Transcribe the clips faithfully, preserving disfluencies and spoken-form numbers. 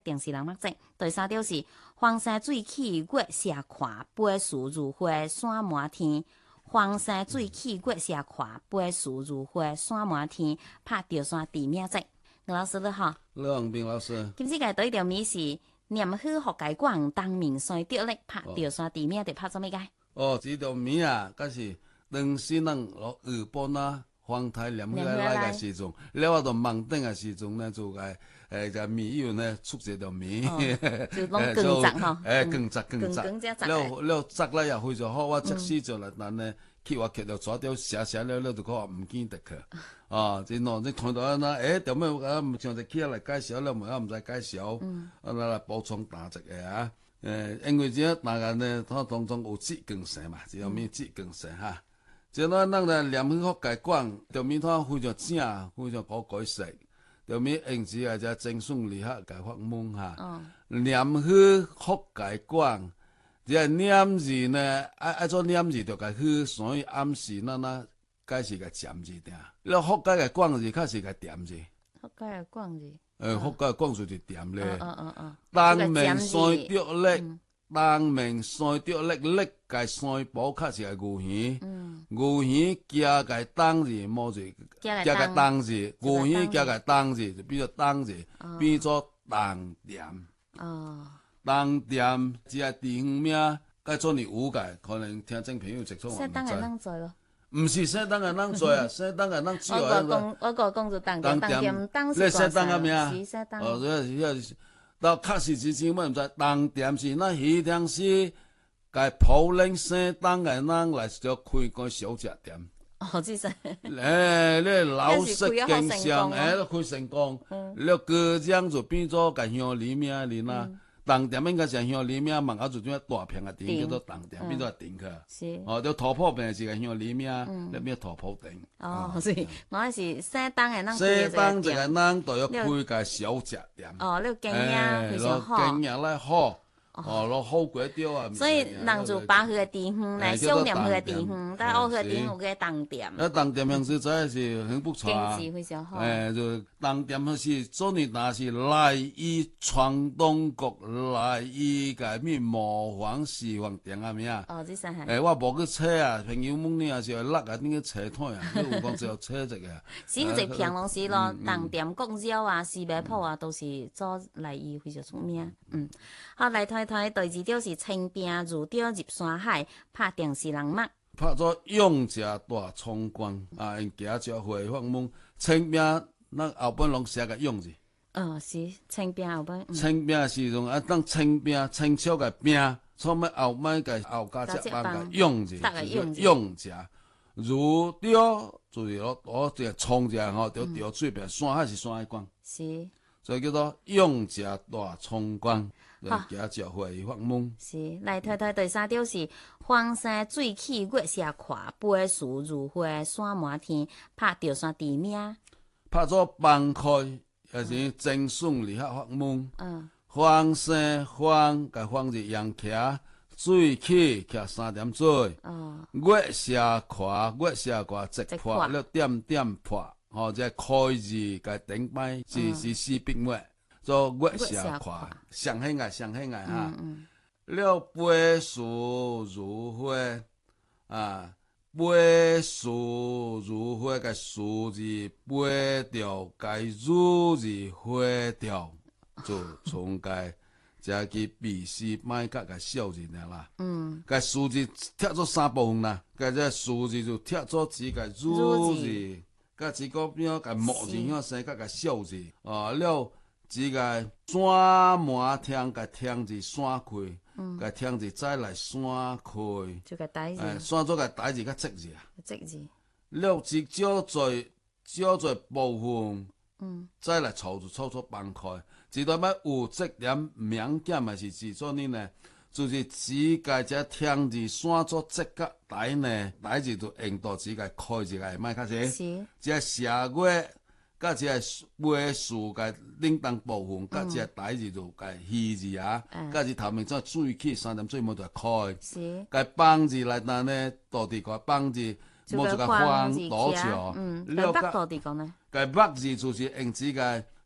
电视人目镜。第三条是黄山水起，月射看，飞树如花，山满天。黄山水起，月射看，飞树如花，山满天。拍着山地名节。刘老师你好。 你好，黄斌老师。 今次嘅对条谜是念好学界广，当面山着力，拍着山地名，得拍做咩嘅？ 哦，这条谜啊，嗰是当时人落日本啊，方台念起来来个时阵，了我就盲顶嘅时阵呢，就个诶，个谜友呢出这条谜， 就拢更杂吼， 诶，更杂更杂， 了了杂了也非常好，我即使就来但呢，去我摕到抓条写写了了，就讲唔见得去，啊，真喏，你看到啊那，诶，条咩啊，像只起来介绍了，我唔知介绍，啊，来补充打一个啊。诶，因为这大家呢，它当中有浙江省嘛，只有咩浙江省哈。即咱咱来念去福界广，条面它非常正，非常好改识。条面用字啊，只精选理学解法门哈。念去福界广，只个念字呢，爱爱做念字就解去，所以暗示咱那解是个尖字定。了福界个广字，确是个点字。 福界个广字。 诶，福建广就是点咧， 嗯嗯嗯， 当面山着力，当面山着力，力个山坡较是个牛耳，牛耳加个当字，冇字加个当字，牛耳加个当字就变做当字，变做当点。哦，当点只个地方名，该做你有个，可能听众朋友直通我唔知。毋是姓当个人做啊，姓当个人少啊。 我讲我讲讲就当点，当点当是姓当个名？ 是姓当。 哦，这是，到确实之前我毋知，当点是那迄当时，该普领姓当个人来就开个小食店。 哦，即是。 诶，你老式经商，诶，开成功，了高将就变做个乡里名哩呐。当店应该是乡里名，门口就种大片个店叫做当店，变做店去。是。哦，就土铺店是个乡里名，那变土铺店。 哦，是，我是姓当个人。 姓当一个人都要开个小食店。 哦，你经验非常好。 经验咧好。哦，落好鬼雕啊！ 所以人就把佢个地方来想念佢个地方，但係我佢个地方有个当店。 那当店名字真是很不错啊！ 经济非常好。 诶，就当店那是做你那是来以广东国来以个咩模仿西方店啊名。 哦，这是系。 诶，我无去查啊，朋友问你也是落啊，你去查睇啊，你有讲只有查一个。 是嗰只平拢是咯，当店国药啊、西北铺啊，都是做来以非常出名。嗯，好来睇。睇第二条是清兵入钓入山海，拍电视人目。 拍做勇者大冲关啊！因家教会访问清兵，咱后本拢写个勇字。 哦，是清兵后本。 清兵时阵啊，当清兵清朝个兵，从尾后尾个后加只班个勇字，勇者入钓就是咯，我这个冲者吼，钓钓水边山海是山海关。是。所以叫做勇者大冲关。好，家教会访问是来睇睇第三条是黄山水起，月射看，飞树如花，山满天。拍着山地名， 拍做放开，也是精选理学访问。嗯，黄山黄甲黄是阳徛，水起徛三点水。哦，月射看，月射看，直破了点点破。哦，即开字甲顶摆是是四笔墨。做月射看，上兴啊，上兴啊哈！了飞树如花啊，飞树如花个树字飞掉，个如字花掉，就从个再去笔诗买甲个小字啦。嗯，个树字贴做三部分啦，个这树字就贴做几个如字，个几个边个木字遐生甲个小字啊了。即个山满天，个天字山开，个天字再来山开， 就个大字， 山做个大字较直字啊， 直字。 了只少侪少侪部分，嗯，再来凑就凑出放开，一代要有这点名简嘛是制作呢呢，就是只个只天字山做直个大呢，大字就用到只个开字个卖较济，是，只射月。甲即个尾数个领当部分，甲即个大字就个虚字啊，甲是头面做水起三点水冇就开，是，个帮字来当呢，倒地个帮字，冇就个方倒桥， 嗯，了个倒地讲呢， 个北字就是用即个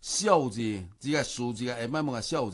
数字，一个数字个下摆问个数字。